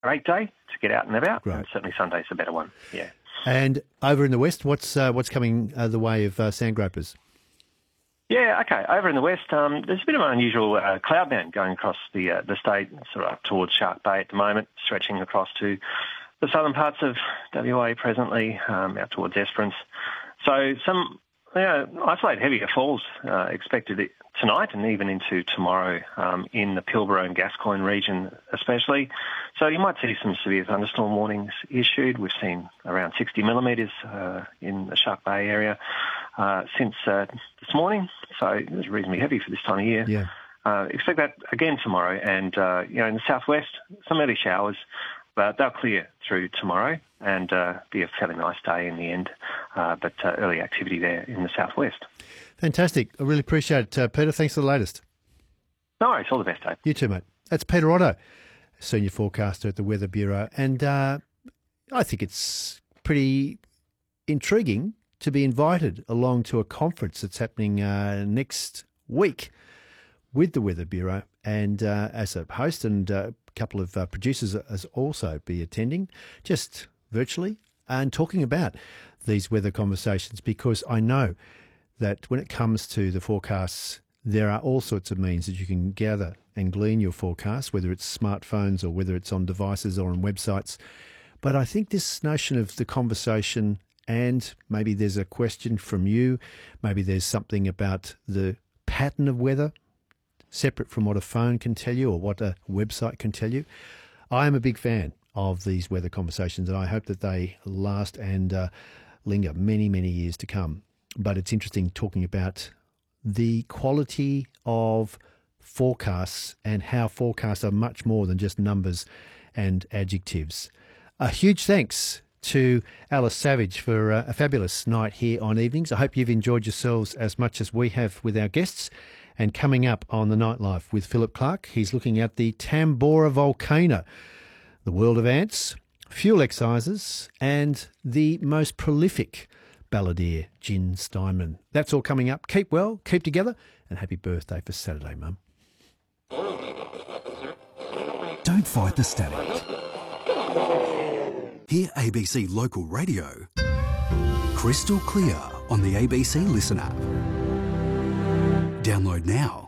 great day to get out and about. Great. And certainly Sunday's a better one. Yeah. And over in the west, what's coming the way of sandgropers? Yeah, okay. Over in the west, there's a bit of an unusual cloud band going across the state, sort of up towards Shark Bay at the moment, stretching across to the southern parts of WA presently, out towards Esperance. So some isolated heavier falls expected tonight and even into tomorrow in the Pilbara and Gascoyne region especially. So you might see some severe thunderstorm warnings issued. We've seen around 60 millimetres in the Shark Bay area since this morning. So it was reasonably heavy for this time of year. Yeah. Expect that again tomorrow. And, in the southwest, some early showers, but they'll clear through tomorrow and be a fairly nice day in the end. But early activity there in the southwest. Fantastic. I really appreciate it, Peter. Thanks for the latest. No worries. All the best, Dave. You too, mate. That's Peter Otto, Senior Forecaster at the Weather Bureau. And I think it's pretty intriguing to be invited along to a conference that's happening next week with the Weather Bureau. And as a host and a couple of producers as also be attending, just virtually, and talking about these weather conversations, because I know that when it comes to the forecasts, there are all sorts of means that you can gather and glean your forecasts, whether it's smartphones or whether it's on devices or on websites. But I think this notion of the conversation, and maybe there's a question from you, maybe there's something about the pattern of weather, separate from what a phone can tell you or what a website can tell you. I am a big fan of these weather conversations, and I hope that they last and linger many, many years to come. But it's interesting talking about the quality of forecasts and how forecasts are much more than just numbers and adjectives. A huge thanks to Alice Savage for a fabulous night here on Evenings. I hope you've enjoyed yourselves as much as we have with our guests. And coming up on the Nightlife with Philip Clark, he's looking at the Tambora volcano, the world of ants, fuel excisers, and the most prolific balladeer, Gin Steinman. That's all coming up. Keep well, keep together, and happy birthday for Saturday, Mum. Don't fight the static. Hear ABC Local Radio crystal clear on the ABC Listen app. Download now.